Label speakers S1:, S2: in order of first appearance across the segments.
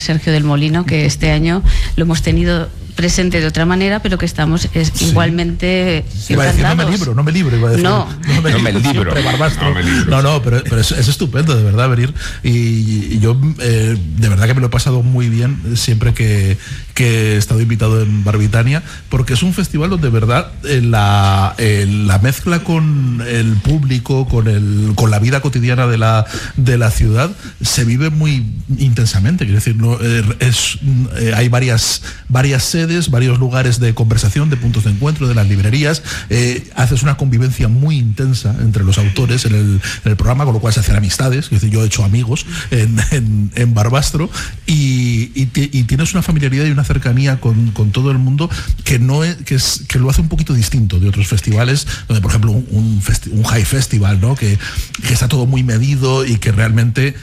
S1: Sergio del Molino, que este año lo hemos tenido presente de otra manera, pero que estamos igualmente
S2: iba a decir, no me libro, iba a decir,
S1: no me libro.
S2: Pero es estupendo, de verdad, venir, y yo de verdad que me lo he pasado muy bien siempre que he estado invitado en Barbitania, porque es un festival donde de verdad la mezcla con el público, con la vida cotidiana de la ciudad se vive muy intensamente. Quiero decir, hay varias sedes, varios lugares de conversación, de puntos de encuentro, de las librerías. Haces una convivencia muy intensa entre los autores en el programa, con lo cual se hacen amistades. Es decir, yo he hecho amigos en Barbastro, y tienes una familiaridad y una cercanía con todo el mundo que lo hace un poquito distinto de otros festivales, donde, por ejemplo, un high festival, ¿no? que está todo muy medido y que realmente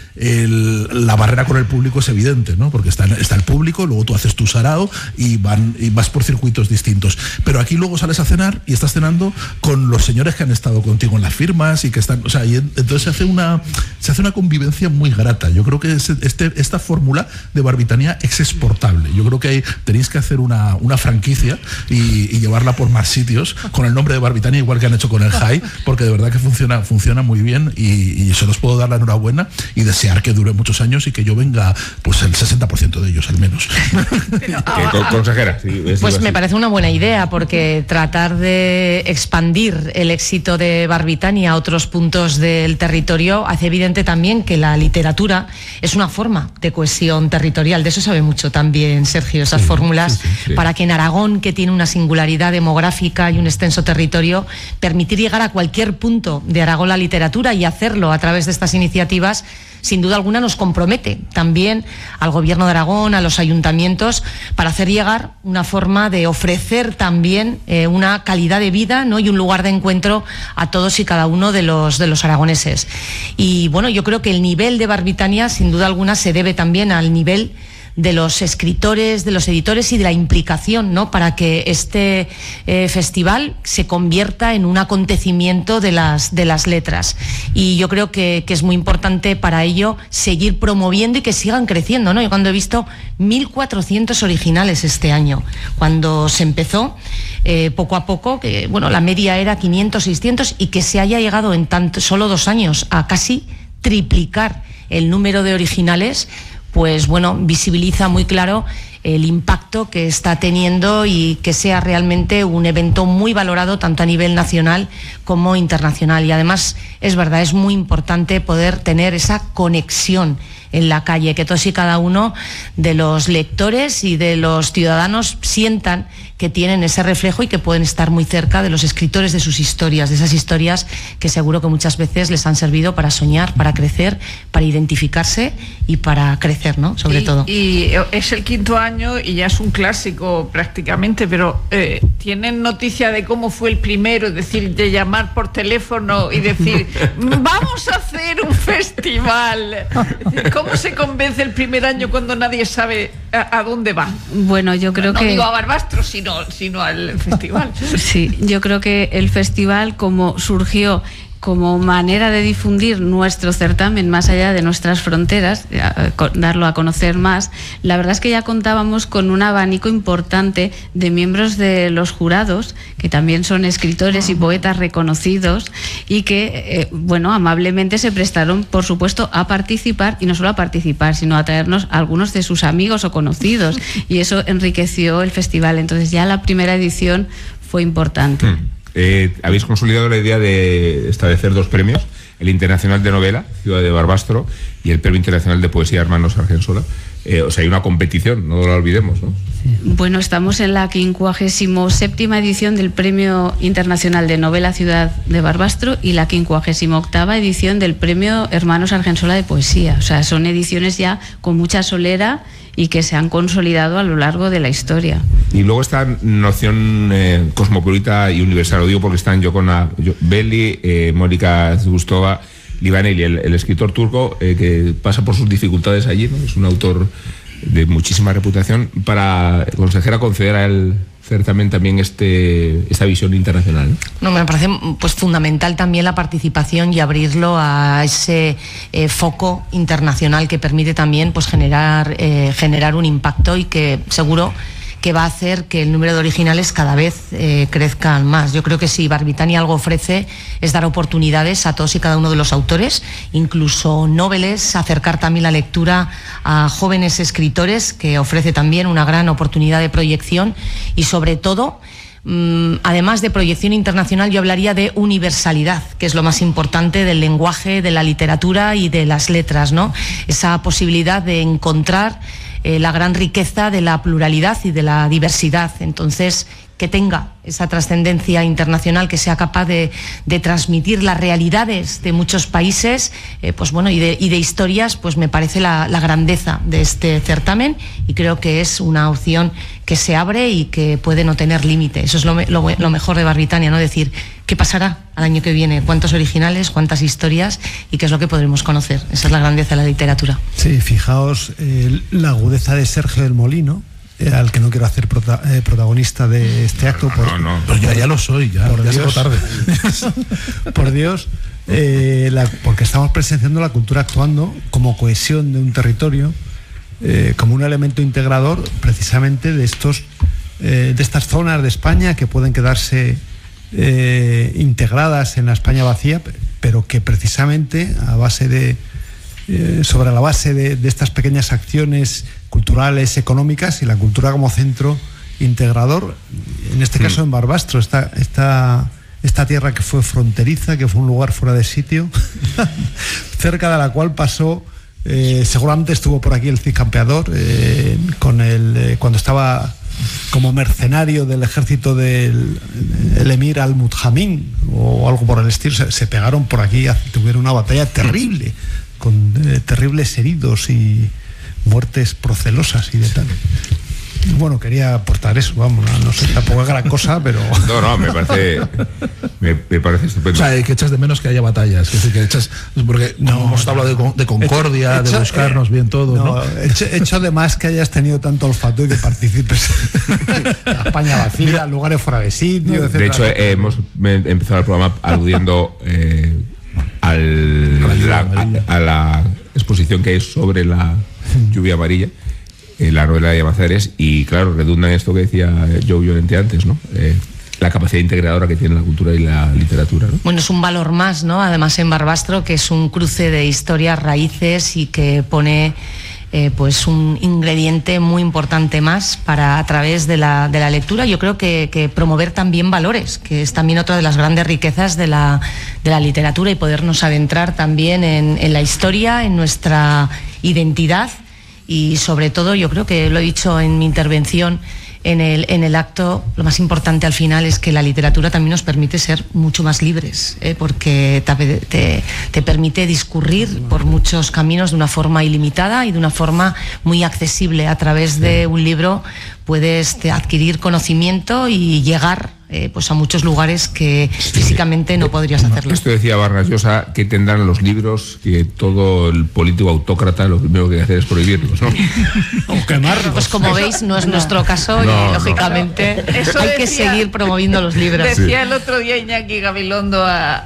S2: la barrera con el público es evidente, ¿no? Porque está el público, luego tú haces tu sarao y vas por circuitos distintos. Pero aquí luego sales a cenar y estás cenando con los señores que han estado contigo en las firmas y que están, o sea, y entonces se hace una convivencia muy grata. Yo creo que esta fórmula de Barbitania es exportable. Yo creo que tenéis que hacer una franquicia y llevarla por más sitios con el nombre de Barbitania, igual que han hecho con el High, porque de verdad que funciona muy bien, y se los puedo dar la enhorabuena y desear que dure muchos años y que yo venga pues el 60% de ellos al menos.
S3: Consejera, sí,
S4: pues me parece una buena idea, porque tratar de expandir el éxito de Barbitania a otros puntos del territorio hace evidente también que la literatura es una forma de cohesión territorial. De eso sabe mucho también Sergio, esas fórmulas para que en Aragón, que tiene una singularidad demográfica y un extenso territorio, permitir llegar a cualquier punto de Aragón la literatura, y hacerlo a través de estas iniciativas, sin duda alguna nos compromete también al Gobierno de Aragón, a los ayuntamientos, para hacer llegar una forma de ofrecer también una calidad de vida, ¿no? Y un lugar de encuentro a todos y cada uno de los aragoneses. Y bueno, yo creo que el nivel de Barbitania, sin duda alguna, se debe también al nivel de los escritores, de los editores y de la implicación, ¿no? Para que este festival se convierta en un acontecimiento de las letras. Y yo creo que es muy importante para ello seguir promoviendo y que sigan creciendo, ¿no? Yo cuando he visto 1.400 originales este año, cuando se empezó, poco a poco, que bueno, la media era 500, 600, y que se haya llegado en solo 2 años a casi triplicar el número de originales, pues bueno, visibiliza muy claro el impacto que está teniendo, y que sea realmente un evento muy valorado tanto a nivel nacional como internacional. Y además es verdad, es muy importante poder tener esa conexión en la calle, que todos y cada uno de los lectores y de los ciudadanos sientan que tienen ese reflejo y que pueden estar muy cerca de los escritores, de sus historias, de esas historias que seguro que muchas veces les han servido para soñar, para crecer, para identificarse y para crecer, ¿no? Sobre todo.
S5: Y es el 5º año y ya es un clásico prácticamente, pero ¿tienen noticia de cómo fue el primero? Es decir, de llamar por teléfono y decir, vamos a hacer un festival. Es decir, ¿cómo se convence el primer año cuando nadie sabe a dónde va?
S1: Bueno, yo creo que...
S5: No digo a Barbastro, sino al festival.
S1: Sí, yo creo que el festival, como surgió como manera de difundir nuestro certamen más allá de nuestras fronteras, darlo a conocer más, la verdad es que ya contábamos con un abanico importante de miembros de los jurados, que también son escritores y poetas reconocidos, y que, bueno, amablemente se prestaron, por supuesto, a participar, y no solo a participar, sino a traernos a algunos de sus amigos o conocidos, y eso enriqueció el festival. Entonces ya la primera edición fue importante.
S3: Habéis consolidado la idea de establecer 2 premios, el Internacional de Novela, Ciudad de Barbastro, y el Premio Internacional de Poesía, Hermanos Argensola. O sea, hay una competición, no lo olvidemos, ¿no?
S1: Bueno, estamos en la 57ª edición del Premio Internacional de Novela Ciudad de Barbastro y la 58ª edición del Premio Hermanos Argensola de Poesía. O sea, son ediciones ya con mucha solera y que se han consolidado a lo largo de la historia.
S3: Y luego esta noción cosmopolita y universal, lo digo porque están Belli, Mónica Zugustova, Livaneli, el escritor turco, que pasa por sus dificultades allí, ¿no? Es un autor de muchísima reputación. Para, consejera, conceder a él certamen también esta visión internacional, ¿no?
S4: No, me parece pues fundamental también la participación y abrirlo a ese foco internacional que permite también pues generar un impacto y que seguro que va a hacer que el número de originales cada vez crezcan más. Yo creo que si Barbitania algo ofrece es dar oportunidades a todos y cada uno de los autores, incluso noveles, acercar también la lectura a jóvenes escritores, que ofrece también una gran oportunidad de proyección y sobre todo, además de proyección internacional, yo hablaría de universalidad, que es lo más importante del lenguaje, de la literatura y de las letras, ¿no? Esa posibilidad de encontrar la gran riqueza de la pluralidad y de la diversidad. Entonces, que tenga esa trascendencia internacional, que sea capaz de transmitir las realidades de muchos países, pues bueno, y de historias, pues me parece la grandeza de este certamen, y creo que es una opción que se abre y que puede no tener límite. Eso es lo mejor de Barbitania, ¿no? Decir, ¿qué pasará al año que viene? ¿Cuántos originales? ¿Cuántas historias? ¿Y qué es lo que podremos conocer? Esa es la grandeza de la literatura.
S6: Sí, fijaos la agudeza de Sergio del Molino, al que no quiero hacer protagonista de este acto.
S2: Pues ya lo soy, ya es tarde.
S6: Por Dios, porque estamos presenciando la cultura actuando como cohesión de un territorio, como un elemento integrador precisamente de estas zonas de España que pueden quedarse integradas en la España vacía, pero que precisamente sobre la base de estas pequeñas acciones culturales, económicas, y la cultura como centro integrador, en este caso en Barbastro, esta tierra que fue fronteriza, que fue un lugar fuera de sitio, cerca de la cual pasó, seguramente estuvo por aquí el Cid Campeador, cuando estaba como mercenario del ejército del emir al-Mudhamín o algo por el estilo. Se pegaron por aquí, tuvieron una batalla terrible, con terribles heridos y muertes procelosas y de tal. Bueno, quería aportar eso, vamos, no sé, tampoco es gran cosa, pero...
S3: No, me parece estupendo.
S2: O sea, que echas de menos que haya batallas, es decir, que echas, porque hemos hablado de concordia, de buscarnos bien todos, ¿no?
S6: Echo de más que hayas tenido tanto olfato y que participes en España vacía, lugares fuera de sitio, etc.
S3: De hecho, hemos empezado el programa aludiendo a la exposición que hay sobre la lluvia amarilla, la novela de Llamazares, y claro, redunda en esto que decía Joe Llorente antes, ¿no? La capacidad integradora que tiene la cultura y la literatura, ¿no?
S4: Bueno, es un valor más, ¿no? Además en Barbastro, que es un cruce de historias, raíces, y que pone pues un ingrediente muy importante más para, a través de la lectura, yo creo que promover también valores, que es también otra de las grandes riquezas de la literatura, y podernos adentrar también en la historia, en nuestra identidad. Y sobre todo, yo creo que lo he dicho en mi intervención en el acto, lo más importante al final es que la literatura también nos permite ser mucho más libres, porque te permite discurrir por muchos caminos de una forma ilimitada y de una forma muy accesible. A través de un libro puedes adquirir conocimiento y llegar pues a muchos lugares que físicamente no podrías hacerlo.
S3: Esto decía Vargas Llosa, que tendrán los libros que todo el político autócrata lo primero que hay que hacer es prohibirlos, ¿no?
S6: O quemarlos.
S4: Pues como veis, no es nuestro caso, y lógicamente hay que seguir promoviendo los libros.
S5: Decía el otro día Iñaki Gabilondo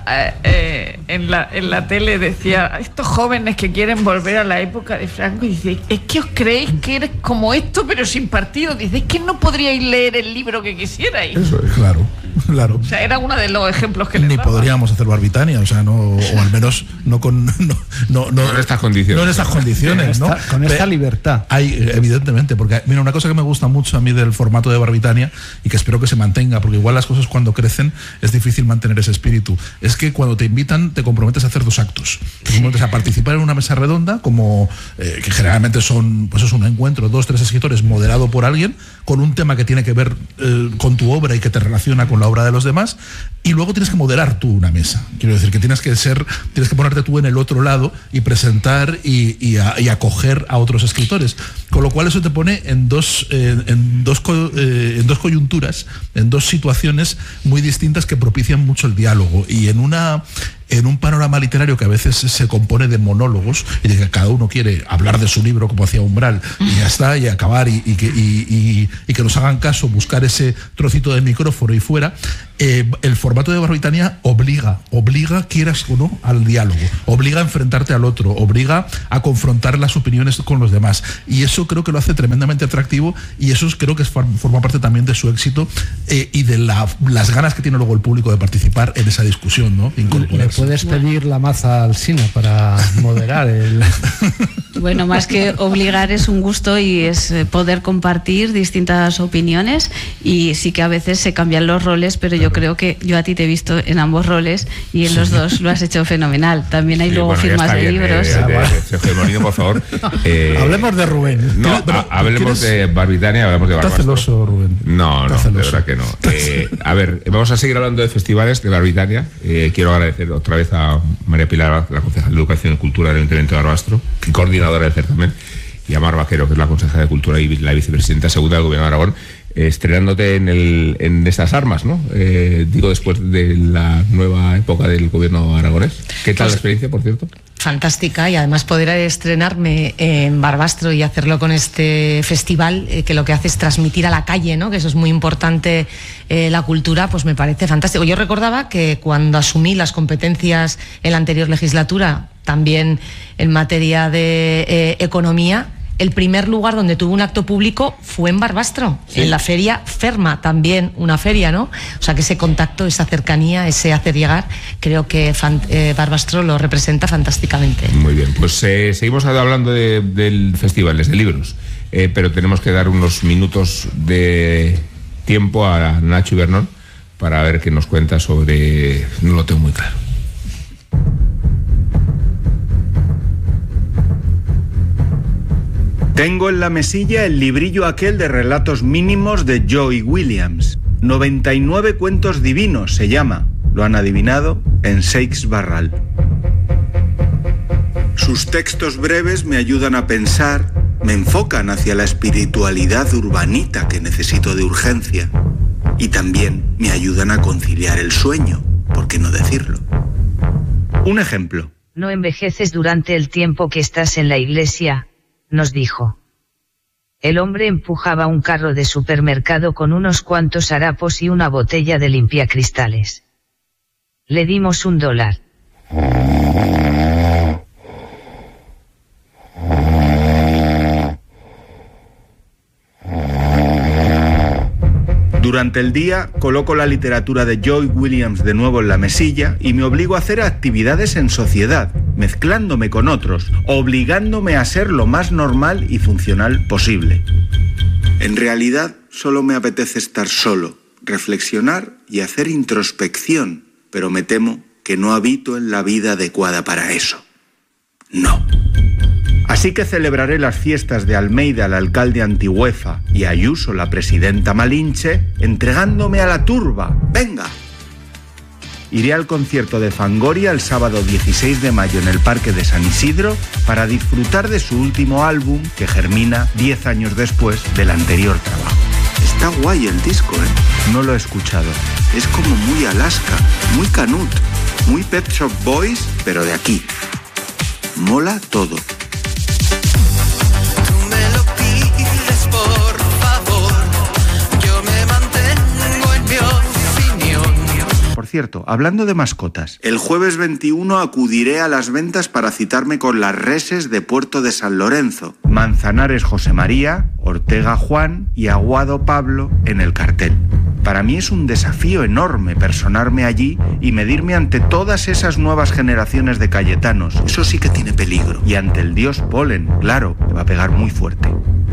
S5: en la tele, decía, estos jóvenes que quieren volver a la época de Franco, y dice, es que os creéis que eres como esto pero sin partido. Dice, es que no podríais leer el libro que quisierais.
S2: Eso es, claro.
S5: O sea, era uno de los ejemplos que
S2: ni podríamos hacer Barbitania, o sea, no, o al menos no en
S3: estas condiciones.
S2: No en estas condiciones, ¿no?
S6: Con esta libertad.
S2: Hay, evidentemente, porque mira, una cosa que me gusta mucho a mí del formato de Barbitania, y que espero que se mantenga, porque igual las cosas cuando crecen es difícil mantener ese espíritu, es que cuando te invitan te comprometes a hacer 2 actos. Te comprometes a participar en una mesa redonda, como que generalmente son, pues es un encuentro, 2, 3 escritores moderado por alguien, con un tema que tiene que ver con tu obra y que te relaciona con la obra de los demás, y luego tienes que moderar tú una mesa. Quiero decir que tienes que ponerte tú en el otro lado y presentar y acoger a otros escritores, con lo cual eso te pone en dos coyunturas, en 2 situaciones muy distintas que propician mucho el diálogo, y en una en un panorama literario que a veces se compone de monólogos y de que cada uno quiere hablar de su libro como hacía Umbral y ya está, y acabar y que nos hagan caso, buscar ese trocito de micrófono y fuera, el formato de Barbitania obliga, quieras o no, al diálogo, obliga a enfrentarte al otro, obliga a confrontar las opiniones con los demás, y eso creo que lo hace tremendamente atractivo, y eso creo que forma parte también de su éxito y de las ganas que tiene luego el público de participar en esa discusión, ¿no?
S6: ¿Le puedes pedir la maza al Sina para moderar el...?
S1: Bueno, más que obligar, es un gusto y es poder compartir distintas opiniones, y sí que a veces se cambian los roles, pero yo creo que yo a ti te he visto en ambos roles y en los dos lo has hecho fenomenal. También hay luego firmas de libros.
S3: Sergio Molino, por favor.
S6: Hablemos de Rubén.
S3: No, hablemos de Barbitania, hablemos de Barbastro.
S2: Está celoso, Rubén.
S3: No, de verdad que no. A ver, vamos a seguir hablando de festivales de Barbitania. Quiero agradecer otra vez a María Pilar, la concejal de Educación y Cultura del Ayuntamiento de Barbastro, coordinadora del certamen, y a Mar Vaquero, que es la consejera de Cultura y la vicepresidenta segunda del Gobierno de Aragón, estrenándote en estas armas, ¿no? Digo, después de la nueva época del Gobierno aragonés. ¿Qué tal la experiencia, por cierto?
S4: Fantástica, y además poder estrenarme en Barbastro y hacerlo con este festival, que lo que hace es transmitir a la calle, ¿no? Que eso es muy importante, la cultura, pues me parece fantástico. Yo recordaba que cuando asumí las competencias en la anterior legislatura, también en materia de economía, el primer lugar donde tuve un acto público fue en Barbastro, sí, en la feria Ferma, también una feria, ¿no? O sea que ese contacto, esa cercanía, ese hacer llegar, creo que Barbastro lo representa fantásticamente.
S3: Muy bien, pues seguimos hablando del festival, de libros, pero tenemos que dar unos minutos de tiempo a Nacho Ibernón para ver qué nos cuenta sobre... No lo tengo muy claro.
S7: Tengo en la mesilla el librillo aquel de relatos mínimos de Joy Williams. 99 cuentos divinos se llama. Lo han adivinado en Seix Barral. Sus textos breves me ayudan a pensar, me enfocan hacia la espiritualidad urbanita que necesito de urgencia. Y también me ayudan a conciliar el sueño, ¿por qué no decirlo? Un ejemplo.
S8: No envejeces durante el tiempo que estás en la iglesia, nos dijo. El hombre empujaba un carro de supermercado con unos cuantos harapos y una botella de limpiacristales. Le dimos $1.
S7: Durante el día coloco la literatura de Joy Williams de nuevo en la mesilla y me obligo a hacer actividades en sociedad, mezclándome con otros, obligándome a ser lo más normal y funcional posible. En realidad, solo me apetece estar solo, reflexionar y hacer introspección, pero me temo que no habito en la vida adecuada para eso. No. Así que celebraré las fiestas de Almeida, el alcalde Antigüefa, y Ayuso, la presidenta Malinche, entregándome a la turba. ¡Venga! Iré al concierto de Fangoria el sábado 16 de mayo en el Parque de San Isidro para disfrutar de su último álbum, que germina 10 años después del anterior trabajo. Está guay el disco, ¿eh? No lo he escuchado. Es como muy Alaska, muy Canut, muy Pet Shop Boys, pero de aquí. Mola todo. Por cierto, hablando de mascotas, el jueves 21 acudiré a las ventas para citarme con las reses de Puerto de San Lorenzo, Manzanares José María, Ortega Juan y Aguado Pablo en el cartel. Para mí es un desafío enorme personarme allí y medirme ante todas esas nuevas generaciones de cayetanos. Eso sí que tiene peligro. Y ante el dios Polen, claro, que va a pegar muy fuerte.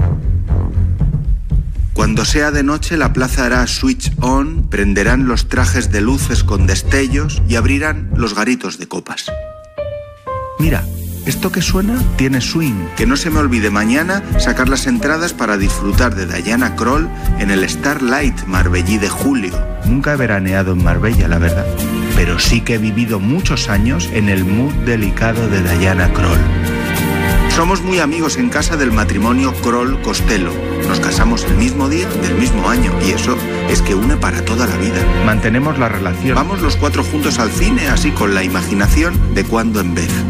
S7: Cuando sea de noche, la plaza hará switch on, prenderán los trajes de luces con destellos y abrirán los garitos de copas. Mira, esto que suena tiene swing. Que no se me olvide mañana sacar las entradas para disfrutar de Diana Krall en el Starlight Marbellí de julio. Nunca he veraneado en Marbella, la verdad, pero sí que he vivido muchos años en el mood delicado de Diana Krall. Somos muy amigos en casa del matrimonio Kroll Costello. Nos casamos el mismo día del mismo año y eso es que une para toda la vida. Mantenemos la relación. Vamos los 4 juntos al cine, así con la imaginación de cuando en vez.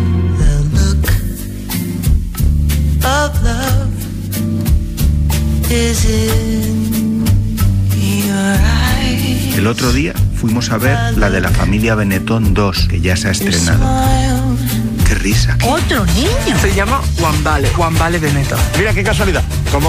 S7: El otro día fuimos a ver la de la familia Benetton 2, que ya se ha estrenado. ¡Qué risa!
S9: ¡Otro niño!
S10: Se llama Juan Vale Benetton.
S11: Mira qué casualidad. Como